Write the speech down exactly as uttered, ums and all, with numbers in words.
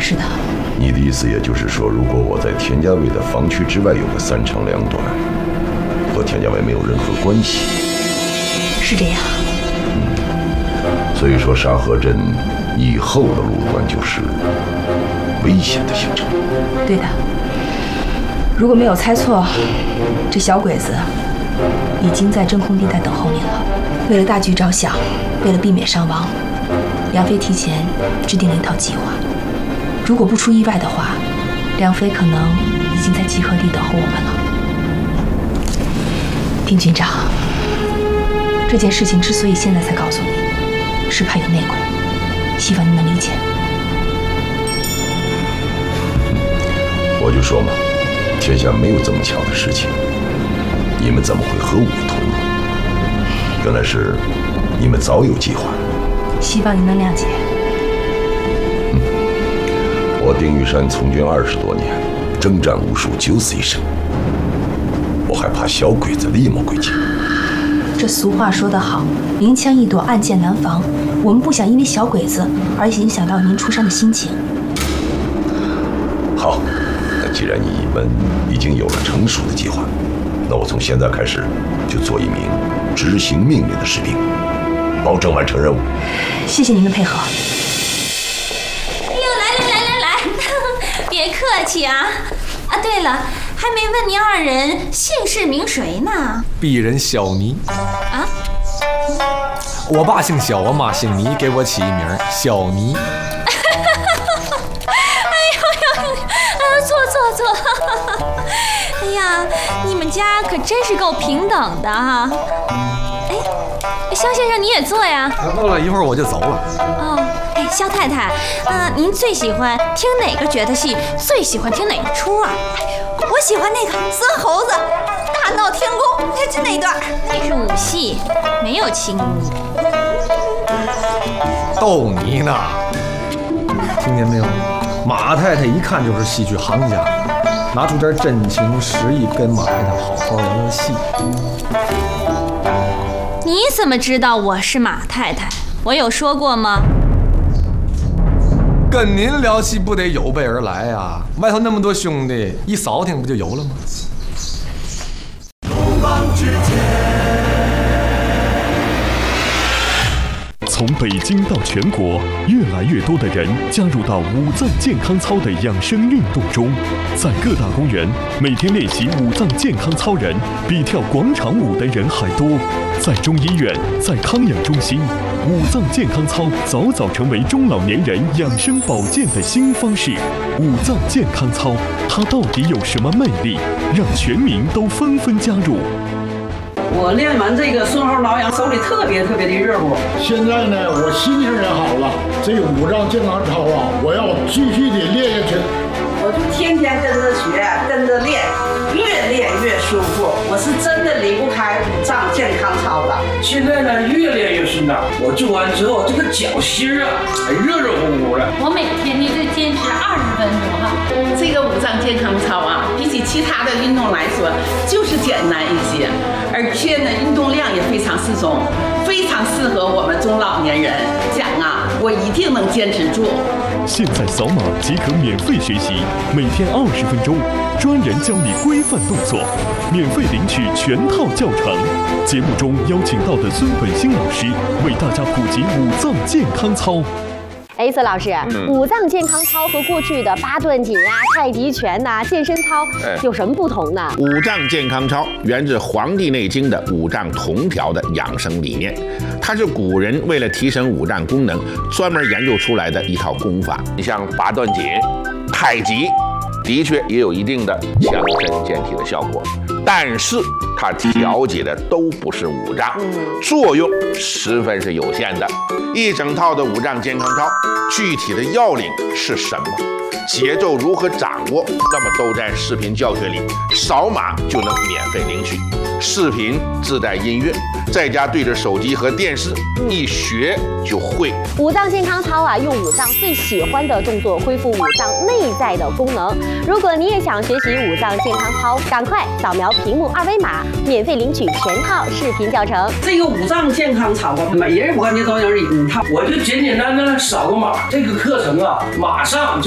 是的。 你的意思也就是说，如果我在田家卫的房区之外有个三长两短，和田家卫没有任何关系？ 是这样。 嗯，所以说沙河镇以后的路段就是危险的行程。 对的。如果没有猜错，这小鬼子已经在真空地带等候您了。为了大局着想，为了避免伤亡，梁飞提前制定了一套计划。如果不出意外的话，梁飞可能已经在集合地等候我们了。丁军长，这件事情之所以现在才告诉你，是怕有内鬼，希望您能理解。 我就说嘛，天下没有这么巧的事情，你们怎么会合武同路？原来是你们早有计划。 希望您能谅解。 我丁玉山从军二十多年，征战无数，九死一生。我还怕小鬼子立谋诡计。 这俗话说得好，明枪易躲，暗箭难防。我们不想因为小鬼子而影响到您出山的心情。 好，那既然你们已经有了成熟的计划，那我从现在开始就做一名执行命令的士兵，保证完成任务。 谢谢您的配合。 别客气啊！啊，对了，还没问您二人姓氏名谁呢？ 鄙人小倪。 啊？ 我爸姓小，我妈姓倪，给我起一名小倪。 哎呦呦，啊，坐坐坐。哎呀，你们家可真是够平等的哈、啊。哎，肖先生你也坐呀？ 过了一会儿我就走了。 哦。哎，肖太太，呃，您最喜欢听哪个角的戏？最喜欢听哪一出啊？ 我喜欢那个孙猴子大闹天宫，就那一段。 那是武戏，没有情义。 逗你呢，听见没有？马太太一看就是戏剧行家，拿出点真情实意跟马太太好好聊聊戏。 你怎么知道我是马太太？我有说过吗？ 跟您聊戏不得有备而来啊！外头那么多兄弟，一扫听不就有了吗？ 从北京到全国，越来越多的人加入到五脏健康操的养生运动中。在各大公园，每天练习五脏健康操人比跳广场舞的人还多。在中医院，在康养中心，五脏健康操早早成为中老年人养生保健的新方式。五脏健康操，它到底有什么魅力，让全民都纷纷加入？ 我练完这个顺后挠痒，手里特别特别的热乎。 现在呢，我心情也好了。这个五脏健康操啊，我要继续的练下去。 我就天天跟着学，跟着练，越练越舒服。我是真的离不开五脏健康操的。 现在呢，越练越顺当。我做完之后，这个脚心啊，还热热乎乎的。 我每天呢就坚持二十分钟哈。 这个五脏健康操啊，比起其他的运动来说，就是简单一些，而且呢，运动量也非常适中，非常适合我们中老年人。讲啊，我一定能坚持住。 现在扫码即可免费学习，每天二十分钟，专人教你规范动作，免费领取全套教程。节目中邀请到的孙本兴老师为大家普及五脏健康操。 哎，孙老师，嗯、五脏健康操和过去的八段锦啊、太极拳呐、啊、健身操有什么不同呢？ 五脏健康操源自《黄帝内经》的五脏同调的养生理念，它是古人为了提升五脏功能专门研究出来的一套功法。你像八段锦、太极，的确也有一定的强身健体的效果，但是它调节的都不是五脏，作用十分是有限的。一整套的五脏健康操，具体的要领是什么？节奏如何掌握？那么都在视频教学里，扫码就能免费领取。视频自带音乐，在家对着手机和电视，一学就会。 五脏健康操啊，用五脏最喜欢的动作恢复五脏内在的功能。如果你也想学习五脏健康操，赶快扫描屏幕二维码，免费领取全套视频教程。 这个五脏健康操啊，每人我感觉都有一套， 我就简简单单扫个码，这个课程啊，马上就。